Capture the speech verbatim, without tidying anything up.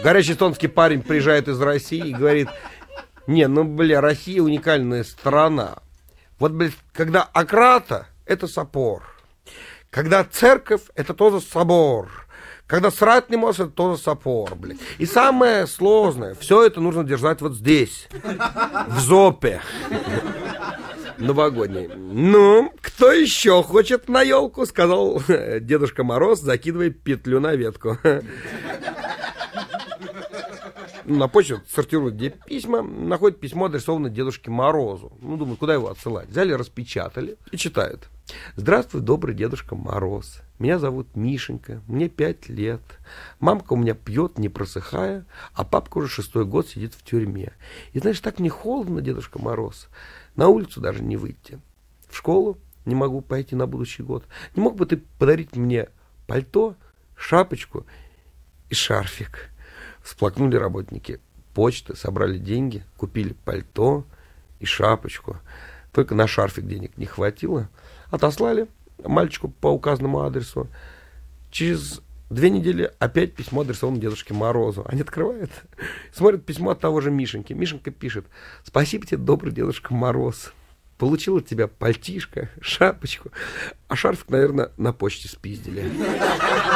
Горячий эстонский парень приезжает из России и говорит: не, ну, бля, Россия уникальная страна. Вот, блядь, когда Акрата — это собор. Когда церковь — это тоже собор. Когда Сратный мост — это тоже собор, блядь. И самое сложное, все это нужно держать вот здесь, в зопе. Новогодний. Ну, кто еще хочет на елку? Сказал Дедушка Мороз, закидывая петлю на ветку. На почту сортируют где письма, находят письмо, адресованное Дедушке Морозу. Ну, думаю, куда его отсылать? Взяли, распечатали и читают. Здравствуй, добрый Дедушка Мороз. Меня зовут Мишенька, мне пять лет. Мамка у меня пьет, не просыхая, а папка уже шестой год сидит в тюрьме. И знаешь, так мне холодно, Дедушка Мороз. На улицу даже не выйти. В школу не могу пойти на будущий год. Не мог бы ты подарить мне пальто, шапочку и шарфик? Всплакнули работники почты, собрали деньги, купили пальто и шапочку. Только на шарфик денег не хватило. Отослали мальчику по указанному адресу. Через две недели опять письмо адресовано Дедушке Морозу. Они открывают, смотрят письмо от того же Мишеньки. Мишенька пишет: спасибо тебе, добрый Дедушка Мороз. Получил от тебя пальтишко, шапочку, а шарфик, наверное, на почте спиздили.